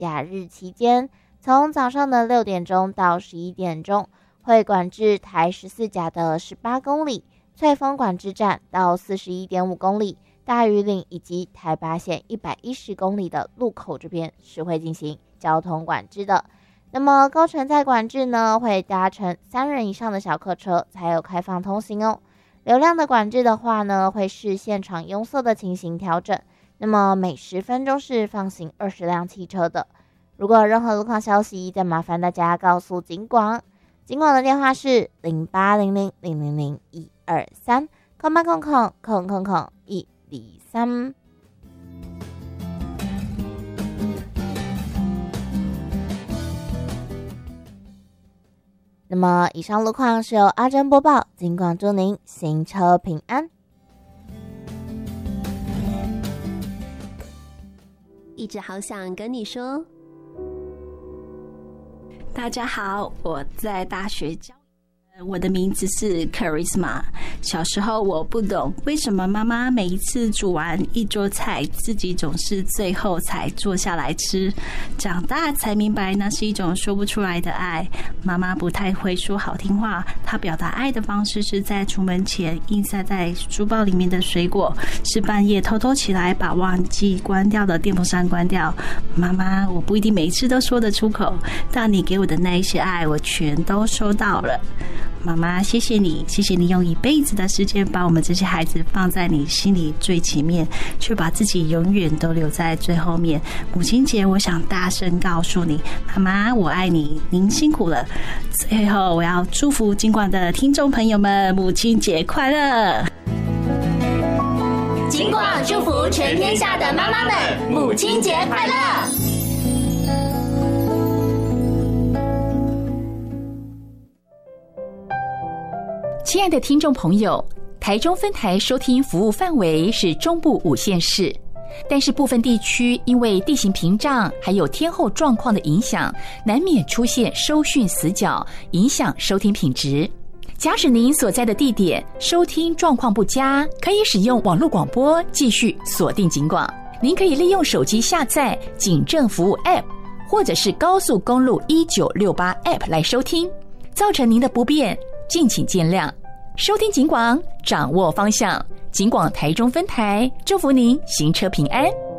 假日期间，从早上的6点钟到11点钟，会管制台14甲的18公里、翠峰管制站到41.5公里、大屿岭以及台八线110公里的路口这边是会进行交通管制的。那么高乘载管制呢，会搭乘3人以上的小客车才有开放通行哦。流量的管制的话呢，会视现场拥塞的情形调整。那么每10分钟是放行20辆汽车的。如果有任何路况消息，再麻烦大家告诉警广。警广的电话是0800000123，空八空空空空空123。那么以上路况是由阿珍播报，警广祝您行车平安。 一直好想跟你说， 大家好，我在大学教，我的名字是 Charisma。 小时候我不懂为什么妈妈每一次煮完一桌菜，自己总是最后才坐下来吃。长大才明白，那是一种说不出来的爱。妈妈不太会说好听话，她表达爱的方式是在出门前硬塞在书包里面的水果，是半夜偷偷起来把忘记关掉的电风扇关掉。妈妈，我不一定每一次都说得出口，但你给我的那一些爱，我全都收到了。妈妈，谢谢你，谢谢你用一辈子的时间把我们这些孩子放在你心里最前面，却把自己永远都留在最后面。母亲节，我想大声告诉你，妈妈，我爱你，您辛苦了。最后，我要祝福警广的听众朋友们，母亲节快乐！ 警广祝福全天下的妈妈们，母亲节快乐！ 亲爱的听众朋友，台中分台收听服务范围是中部5县市，但是部分地区因为地形屏障还有天候状况的影响，难免出现收讯死角，影响收听品质。假使您所在的地点收听状况不佳，可以使用网络广播继续锁定警广。您可以利用手机下载警政服务 App， 或者是高速公路1968 App 来收听。造成您的不便，敬请见谅。收听警广，掌握方向。警广台中分台，祝福您行车平安。